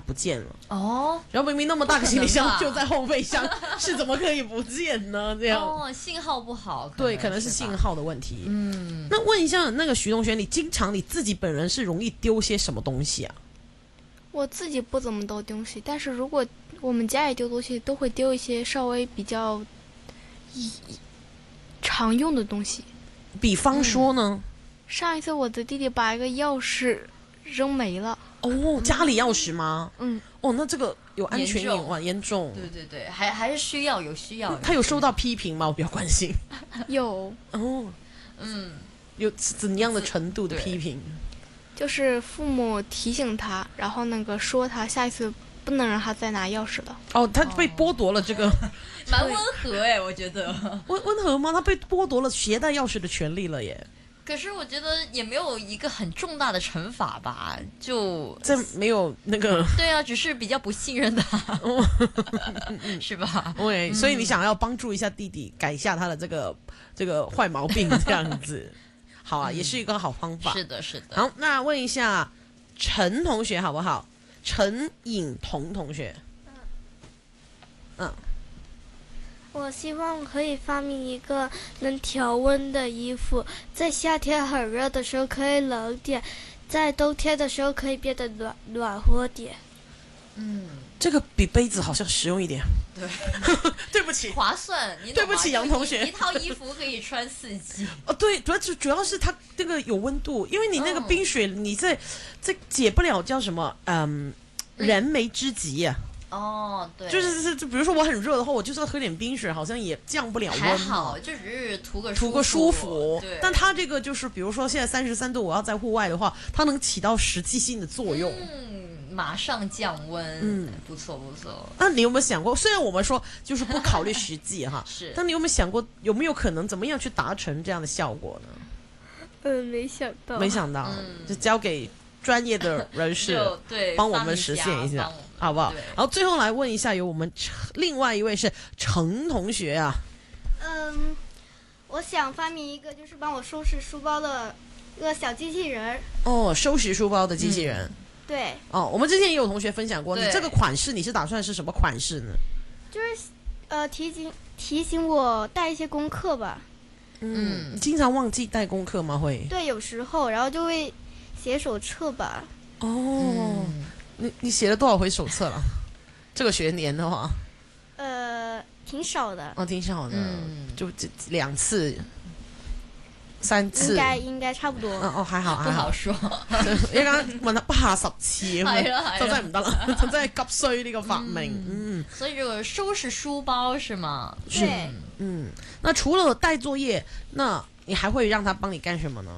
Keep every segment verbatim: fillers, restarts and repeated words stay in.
不见了。 哦， 然后明明那么大个行李箱就在后备箱，是怎么可以不见呢？这样哦，信号不好， 对，可能是信号的问题。 嗯， 那问一下那个徐同学，你经常你自己本人是容易丢些什么东西啊？ 我自己不怎么丢东西，但是如果我们家里丢东西，都会丢一些稍微比较一常用的东西。 比方说呢？ 嗯、上一次我的弟弟把一个钥匙扔没了。 哦，家里钥匙吗？ 嗯。 哦，那这个有安全隐患，严重。 对对对，还还是需要有需要。 他有收到批评吗？我比较关心。 有。 哦， 嗯， 有怎样的程度的批评？ 就是父母提醒他，然后那个说他下一次不能让他再拿钥匙了。 哦，他被剥夺了这个， 蛮温和哎，我觉得。 温温和吗？他被剥夺了携带钥匙的权利了耶。 可是我觉得也没有一个很重大的惩罚吧，就这没有那个。 对啊，只是比较不信任他，是吧？ 对，所以你想要帮助一下弟弟改一下他的这个这个坏毛病，这样子。好啊，也是一个好方法。 是的，是的。 好，那问一下陈同学好不好？陈颖彤同学。嗯。 我希望可以发明一个能调温的衣服，在夏天很热的时候可以冷点，在冬天的时候可以变得暖暖和点。 嗯， 这个比杯子好像实用一点。 对， 对不起， 划算。你对不起，杨同学， 一套衣服可以穿四季。 哦，对，主要主要是它那个有温度，因为你那个冰水，嗯、你在这解不了叫什么，嗯，燃眉之急呀、 啊。哦，对， 就是是，就比如说我很热的话，我就是要喝点冰水，好像也降不了温。 还好，就只是图个图个舒服。 对， 但它这个就是，比如说现在三十三度，我要在户外的话，它能起到实际性的作用。 嗯，马上降温。嗯，不错不错。 那你有没有想过？虽然我们说就是不考虑实际哈， 是， 但你有没有想过，有没有可能怎么样去达成这样的效果呢？ 嗯，没想到。 没想到，嗯、就交给专业的人士对帮我们实现一下。好不好？然后最后来问一下，有我们另外一位是程同学啊。 嗯，我想发明一个，就是帮我收拾书包的一个小机器人。 哦，收拾书包的机器人。嗯、 对。 哦，我们之前也有同学分享过，你这个款式你是打算是什么款式呢？ 就是呃提醒提醒我带一些功课吧。 嗯，你经常忘记带功课吗？会。 对，有时候，然后就会写手册吧。 哦。嗯，你你写了多少回手册了？这个学年的话， 呃，挺少的。 哦，挺少的，嗯，就两次、三次， 应該應該差不多。 嗯、哦，還好， 不好說。 一間問他不下十次咁樣，就真係唔得啦，就真係急需呢個發明。嗯， 嗯所以這個收拾書包是嗎？ 對， 嗯，那除了帶作業，那你還會讓他幫你幹什麼呢？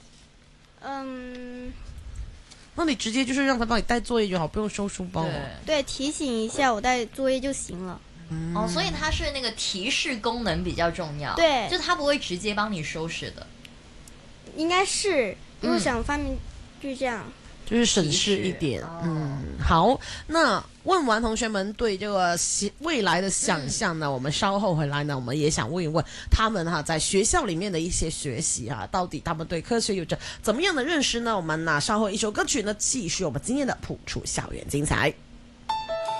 嗯。 那你直接就是讓他幫你帶作業就好，不用收書包。 對，提醒一下我帶作業就行了。 嗯、哦，所以它是那個提示功能比較重要。 對， 就它不會直接幫你收拾的。 應該是，因為想發明就這樣。嗯就是省事一點，嗯，好。那問完同學們對這個未來的想象呢，嗯、我們稍後回來呢，我們也想問一問他們哈，在學校裡面的一些學習哈，到底他們對科學有着怎麼樣的認識呢？我們呢稍後一首歌曲呢，繼續我們今天的譜出校園精彩。